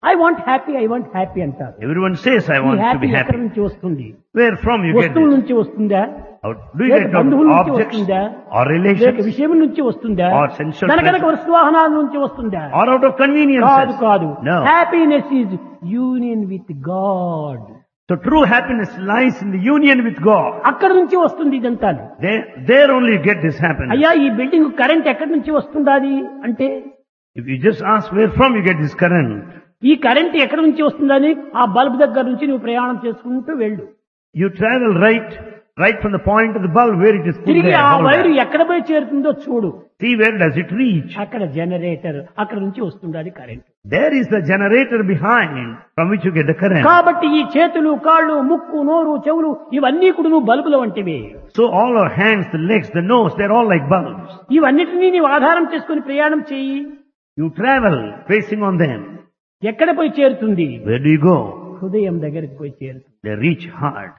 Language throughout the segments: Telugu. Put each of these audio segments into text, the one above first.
I want happy అంటారు. Everyone says, I ఈ want to హ్యాపీ be ఎక్కడి happy. నుంచి వస్తుంది? Where from you get వస్తువుల this? నుంచి వస్తుందా? Or do you లేక get బంధువుల from నుంచి objects వస్తుందా? or లేక relations విషయం నుంచి వస్తుందా? or sensual కనుక pleasure వస్తు వాహనాల నుంచి వస్తుందా? or out of కాదు conveniences? కాదు. No. Happiness is union with God. So true happiness lies in the union with God. అక్కడ నుంచి వస్తుంది ఇదంతా. There only you get this happiness. అయ్యా ఈ బిల్డింగ్ కరెంట్ ఎక్కడి నుంచి వస్తుండాది అంటే, If you just ask where from you get this current, ఈ కరెంట్ ఎక్కడి నుంచి వస్తుందని ఆ బల్బ్ దగ్గర నుంచి నువ్వు ప్రయాణం చేసుకుంటూ వెళ్ళు. you travel right from the point of the bulb where it is put తిరిగి there. ఆ Hold వైరు that. ఎక్కడ పోయి చేరుతుందో చూడు. See where does it reach? అక్కడ జనరేటర్, అక్కడ నుంచి వస్తుండాలి current. There is the generator behind from which you get the current. కాబట్టి ఈ చేతులు, కాళ్ళు, ముక్కు, నోరు, చెవులు ఇవన్నీ కూడా నువ్వు బల్బుల వంటివి. So all our hands, the legs, the nose, they're all like bulbs. ఇవన్నిటినీ నీవు ఆధారం చేసుకుని ప్రయాణం చెయ్యి. You travel facing on them. ఎక్కడ పోయి చేరుతుంది? Where do you go? హృదయం దగ్గరికి పోయి చేరుతుంది. They reach hard.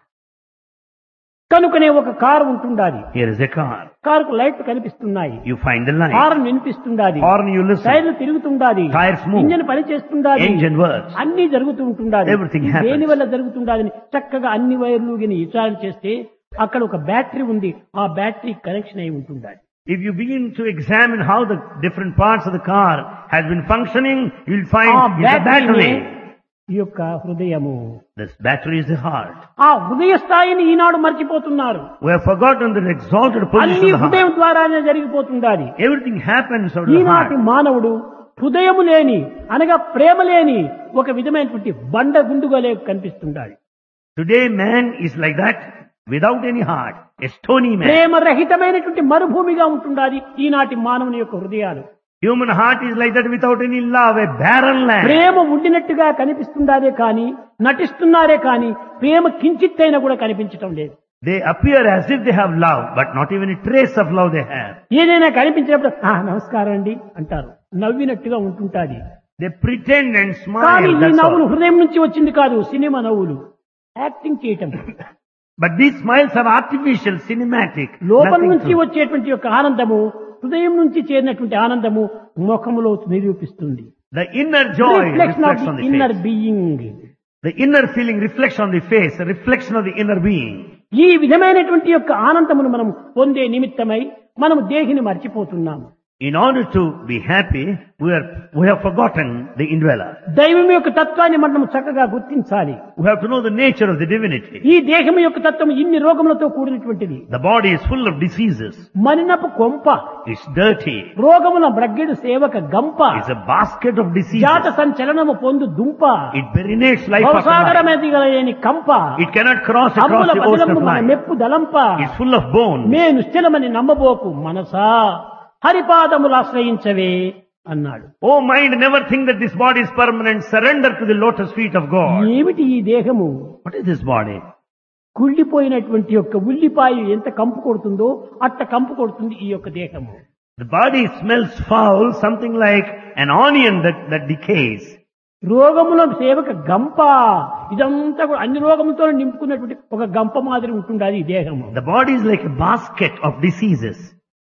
కనుకనే ఒక కారు ఉంటుండాలి. Here is a car. కారుకు లైట్లు కనిపిస్తున్నాయి, You find the light. Horn వినిపిస్తుండాలి, Horn you listen. టైర్లు తిరుగుతుండాలి, Tires move. ఇంజన్ పని చేస్తుండాలి, Engine works. అన్ని జరుగుతూ ఉంటుండాలి. Everything happens. దేని వల్ల జరుగుతుండాలని చక్కగా అన్ని వైర్లు గిని విచారణ చేస్తే అక్కడ ఒక బ్యాటరీ ఉంది. ఆ బ్యాటరీ కనెక్షన్ అయి ఉంటుండాలి. If you begin to examine how the different parts of the car has been functioning, you will find ఆ it's a బ్యాటరీ battery. ఈ యొక్క హృదయము. This battery is the heart. ఆ హృదయ స్థాయిని ఈనాడు మర్చిపోతున్నారు. We have forgotten the exalted position అన్ని of the హృదయం heart. ద్వారానే జరిగిపోతుండాలి. Everything happens out of the ఈనాటి heart. మానవుడు హృదయము లేని అనగా ప్రేమ లేని ఒక విధమైనటువంటి బండ గుండుగలే కనిపిస్తుండాలి. Today man is like that without any heart, a stony man. ప్రేమ రహితమైనటువంటి మరుభూమిగా ఉంటుండాలి ఈనాటి మానవుని యొక్క హృదయాలు. Human heart is like that without any love, a barren land. ప్రేమ ఉండినట్టుగా కనిపిస్తుండారే కానీ, నటిస్తున్నారే కానీ ప్రేమ కించిత్తైనా కూడా కనిపించటం లేదు. They appear as if they have love, but not even a trace of love they have. ఏదైనా కనిపించినప్పుడు నమస్కారం అండి అంటారు, నవ్వినట్టుగా ఉంటుంటాది. They pretend and కానీ smile, ఈ that's నవ్వులు all. హృదయం నుంచి వచ్చింది కాదు, సినిమా నవ్వులు, యాక్టింగ్ చేయటం. But these smiles are artificial, cinematic. లోపల nothing నుంచి true. వచ్చేటువంటి యొక్క ఆనందము, హృదయం నుంచి చేరినటువంటి ఆనందము ముఖములో నిరూపిస్తుంది. The inner joy reflection of reflects the on the inner face. Being. The inner feeling reflects on the face, a reflection of the inner being. ఈ విధమైనటువంటి యొక్క ఆనందమును మనం పొందే నిమిత్తమై మనం దేహిని మర్చిపోతున్నాము. In order to be happy, we have forgotten the indweller. దైవం యొక్క తత్వాన్ని మనం చక్కగా గుర్తించాలి. We have to know the nature of the divinity. ఈ దేహం యొక్క తత్వం ఇన్ని రోగములతో కూడినటువంటిది. The body is full of diseases. మనినపు కొంప, It's dirty. రోగముల బ్రగ్గెడు సేవక గంప, It's a basket of diseases. జాత సంచలనము పొందు దుంప, It perinates life after life. భవసాగరమెదిగలేని కంప, It cannot cross across అమ్ముల the ocean పదిలము of మన life. మెప్పు దలంప, It's full of bone. మే నిశ్చలమని నమ్మబోకు మనసా హరిపాదములు ఆశ్రయించవే అన్నాడు. Oh mind, never think that this body is permanent. Surrender to the lotus feet of God. ఏమిటి ఈ దేహము? What is this body? కుళ్ళిపోయినటువంటి యొక్క ఉల్లిపాయ ఎంత కంపు కొడుతుందో అట్ట కంపు కొడుతుంది ఈ యొక్క దేహము. The body smells foul, something like an onion that decays. రోగముల సేవక గంప, ఇదంతా కూడా అన్ని రోగములతో నింపుకున్నటువంటి ఒక గంప మాదిరి ఉంటుండాలి ఈ దేహము. The body is like a basket of diseases.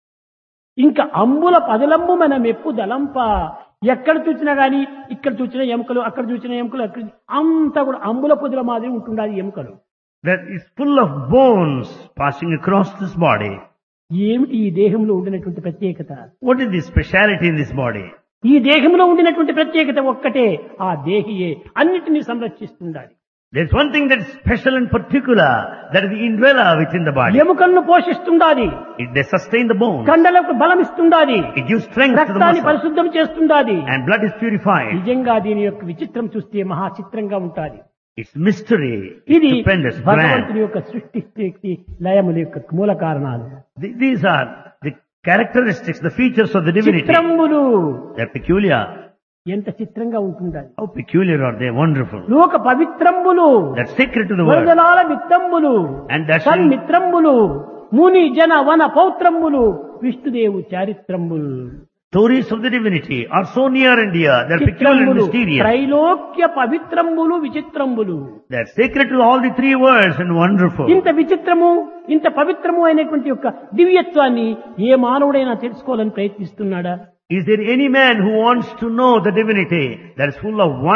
ఇంకా అంబుల పదలంబు మన మెప్పు దలంప, ఎక్కడ చూసినా గాని ఇక్కడ చూసిన ఎముకలు, అక్కడ చూసిన ఎముకలు, అక్కడ అంతా కూడా అంబుల పొదుల మాదిరి ఉంటుండాలి ఎముకలు. That is full of bones passing across this body. ఏమిటి ఈ దేహంలో ఉండినటువంటి ప్రత్యేకత? What is the speciality in this body? ఈ దేహంలో ఉండినటువంటి ప్రత్యేకత ఒక్కటే, ఆ దేహియే అన్నిటినీ సంరక్షిస్తుండాలి. There's one thing that is special and particular, that is the indweller within the body. ఎముకలను పోషిస్తుండాలి, They sustain the bones. కండలకు బలం ఇస్తుండాలి, It gives strength to the రక్తాన్ని muscle. పరిశుద్ధం చేస్తుండాలి. And blood is purified. నిజంగా దీని యొక్క విచిత్రం చూస్తే మహా చిత్రంగా ఉంటాది. It's mystery. ఇది It's stupendous, భగవంతుని grand. యొక్క సృష్టి స్థితి లయముల యొక్క మూల కారణాలు. These are the characteristics, the features of the divinity. చిత్రములు They're peculiar. ఎంత చిత్రంగా ఉంటుండాలి. How peculiar are they? Wonderful. లోక పవిత్రంబులు, That's secret to the world. వరదలాల విత్తంబులు, And that's సన్మిత్రంబులు, ముని జన వన పౌత్రంబులు, విష్ణుదేవు చారిత్రంబులు. stories of the divinity are so near and dear. They're peculiar and చిత్రంబులు, mysterious. Trailokya పవిత్రంబులు విచిత్రంబులు. They're sacred to all the three worlds and wonderful. ఇంత విచిత్రము, ఇంత పవిత్రము అయినటువంటి యొక్క దివ్యత్వాన్ని ఏ మానవుడైనా తెలుసుకోవాలని ప్రయత్నిస్తున్నాడా? Is there any man who wants to know the divinity that is full of wonder?